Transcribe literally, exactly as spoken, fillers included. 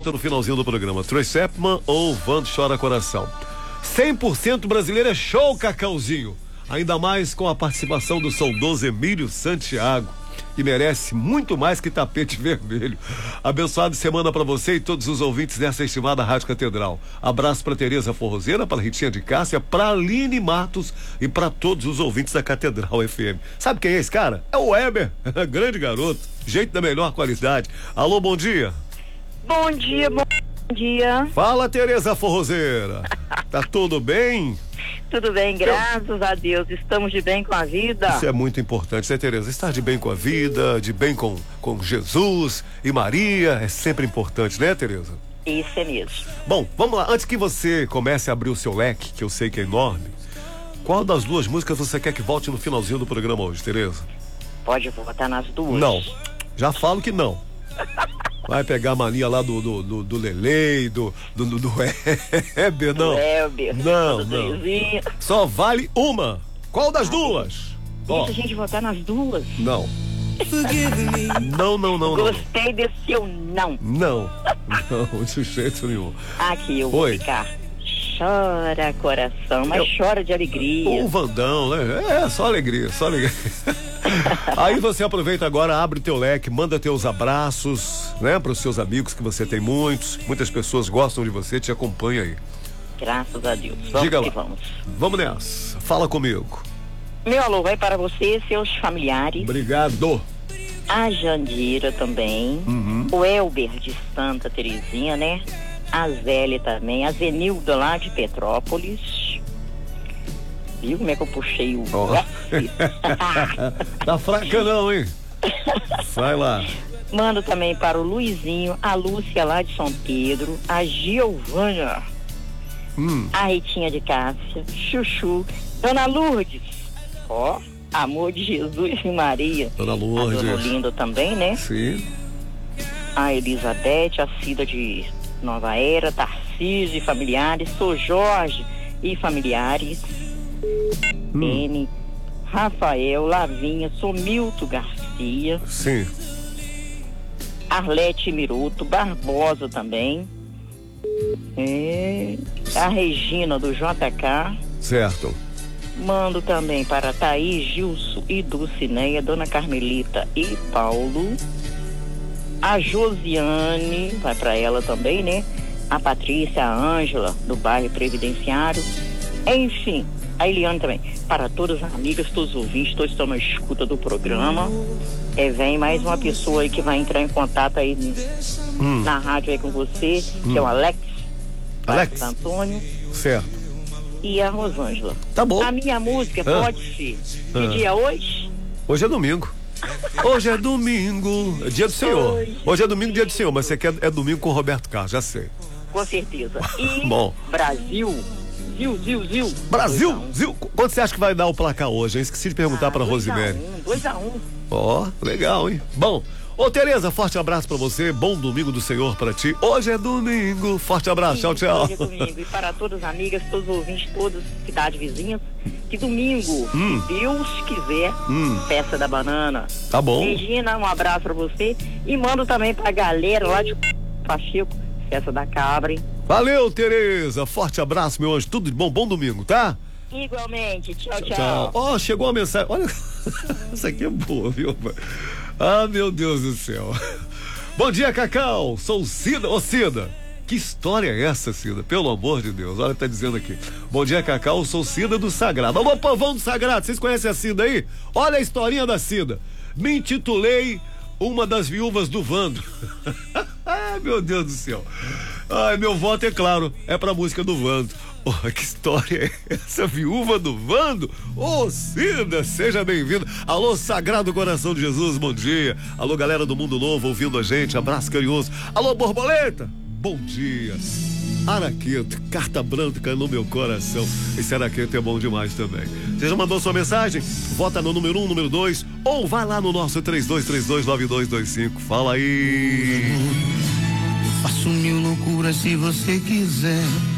pergunta no finalzinho do programa: Troye Sivan ou Vando Chora Coração? cem por cento brasileiro é show, Cacauzinho. Ainda mais com a participação do saudoso Emílio Santiago, que merece muito mais que tapete vermelho. Abençoada semana para você e todos os ouvintes dessa estimada Rádio Catedral. Abraço para Tereza Forrozeira, para Ritinha de Cássia, para Aline Matos e para todos os ouvintes da Catedral F M. Sabe quem é esse cara? É o Weber, grande garoto, jeito da melhor qualidade. Alô, bom dia. Bom dia, bom dia. Fala, Tereza Forrozeira. Tá tudo bem? Tudo bem, graças a Deus, estamos de bem com a vida. Isso é muito importante, né, Tereza? Estar de bem com a vida, de bem com, com Jesus e Maria, é sempre importante, né, Tereza? Isso é mesmo. Bom, vamos lá, antes que você comece a abrir o seu leque, que eu sei que é enorme, qual das duas músicas você quer que volte no finalzinho do programa hoje, Tereza? Pode votar nas duas? Não, já falo que não. Vai pegar a mania lá do, do, do, do Lele, do, do, do, do Heber, não. Do Heber. Não, não. Só vale uma. Qual das duas? Deixa oh. a gente votar nas duas. Não. Não, não, não, não. Gostei desse seu não. Não, não, de jeito nenhum. Aqui, eu vou Oi. ficar. Chora, coração, mas eu... chora de alegria. O Vandão, né? É, só alegria, só alegria. Aí você aproveita agora, abre teu leque, manda teus abraços, né, para os seus amigos, que você tem muitos, muitas pessoas gostam de você, te acompanha aí. Graças a Deus. Vamos Diga que lá. vamos. Vamos nessa. Fala comigo. Meu alô vai para você, seus familiares. Obrigado. A Jandira também. Uhum. O Elber de Santa Terezinha, né? A Zélia também, a Zenilda lá de Petrópolis. Viu como é que eu puxei o... Oh. Tá fraca não, hein? Vai lá. Mando também para o Luizinho, a Lúcia lá de São Pedro, a Giovana, hum. a Ritinha de Cássia, Chuchu, Dona Lourdes, ó, amor de Jesus e Maria. Dona Lourdes. A Dona Linda também, né? Sim. A Elizabeth, a Cida de Nova Era, Tarcísio e familiares, Sou Jorge e familiares, hum. N, Rafael, Lavinha, Sou Milton Garcia. Sim. Arlete Miruto, Barbosa também. É, a Regina do J K. Certo. Mando também para Thaís, Gilson e Dulcineia, Dona Carmelita e Paulo. A Josiane, vai para ela também, né? A Patrícia, a Ângela, do bairro Previdenciário. Enfim, a Eliane também. Para todas as amigas, todos os ouvintes, todos estão na escuta do programa. É, vem mais uma pessoa aí que vai entrar em contato aí hum. na rádio aí com você, hum. que é o Alex. Alex. Antônio. Certo. E a Rosângela. Tá bom. A minha música ah. pode ser. Que ah. dia é hoje? Hoje é domingo. Hoje é domingo, é dia do Senhor. Hoje, Hoje é domingo, dia do Senhor, mas você quer é domingo com o Roberto Carlos, já sei. Com certeza. E bom. Brasil, Zil, Zil, Zil. Brasil, um. Zil. Quanto você acha que vai dar o placar hoje, hein? Esqueci de perguntar ah, pra Rosemary. dois a um. Ó, oh, legal, hein? Bom, ô Tereza, forte abraço pra você, bom domingo do Senhor pra ti. Hoje é domingo, forte abraço, Sim, tchau, tchau. Hoje é domingo, e para todas as amigas, todos os ouvintes, todas as cidades vizinhas, que domingo, hum. se Deus quiser, hum. Festa da Banana. Tá bom. Regina, um abraço pra você e mando também pra galera lá de Pacheco, Festa da Cabra, hein? Valeu, Tereza, forte abraço, meu anjo, tudo de bom, bom domingo, tá? Igualmente, tchau, tchau. Ó, oh, chegou a mensagem, olha, essa aqui é boa, viu? Ah, meu Deus do céu. Bom dia, Cacau, sou Cida, ô oh, Cida. Que história é essa, Cida? Pelo amor de Deus, olha, tá dizendo aqui. Bom dia, Cacau, sou Cida do Sagrado. Alô, povão do Sagrado, vocês conhecem a Cida aí? Olha a historinha da Cida. Me intitulei uma das viúvas do Vando. Ai, meu Deus do céu. Ai, meu voto, é claro, é pra música do Vando. Oh, que história é essa? Viúva do Vando? Ô, oh, Cida, seja bem-vindo. Alô, Sagrado Coração de Jesus, bom dia. Alô, galera do Mundo Novo ouvindo a gente, abraço carinhoso. Alô, Borboleta, bom dia. Araqueto, carta branca no meu coração. Esse Araqueto é bom demais também. Você já mandou sua mensagem? Vota no número um, número dois, ou vai lá no nosso três dois três dois, nove dois dois cinco. Fala aí. Eu faço mil loucuras se você quiser.